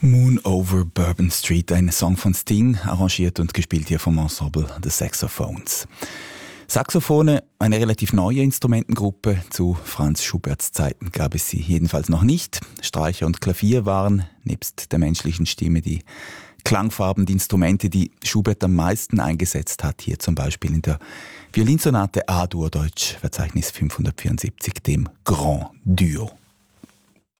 Moon over Bourbon Street, ein Song von Sting, arrangiert und gespielt hier vom Ensemble The Saxophones. Saxophone, eine relativ neue Instrumentengruppe. Zu Franz Schuberts Zeiten gab es sie jedenfalls noch nicht. Streicher und Klavier waren, nebst der menschlichen Stimme, die Klangfarben, die Instrumente, die Schubert am meisten eingesetzt hat. Hier zum Beispiel in der Violinsonate A-Dur, Deutsch, Verzeichnis 574, dem Grand Duo.